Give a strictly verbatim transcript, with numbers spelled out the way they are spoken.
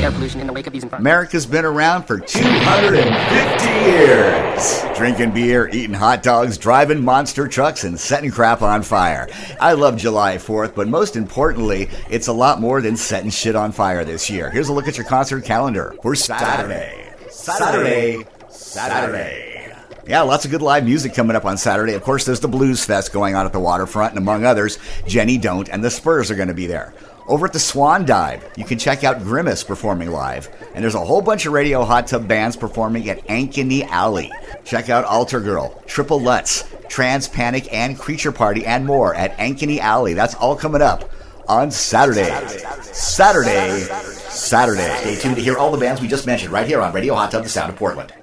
air pollution in the wake of these. America's been around for two hundred fifty years. Drinking beer, eating hot dogs, driving monster trucks, and setting crap on fire. I love July fourth, but most importantly, it's a lot more than setting shit on fire this year. Here's a look at your concert calendar for Saturday. Saturday. Saturday. Yeah, lots of good live music coming up on Saturday. Of course, there's the Blues Fest going on at the waterfront, and among others, Jenny Don't and the Spurs are going to be there. Over at the Swan Dive, you can check out Grimace performing live, and there's a whole bunch of radio hot tub bands performing at Ankeny Alley. Check out Altar Girl, Triple Lutz, Trans Panic, and Creature Party, and more at Ankeny Alley. That's all coming up on Saturday. Saturday. Saturday. Stay tuned to hear all the bands we just mentioned right here on Radio Hot Tub, the Sound of Portland.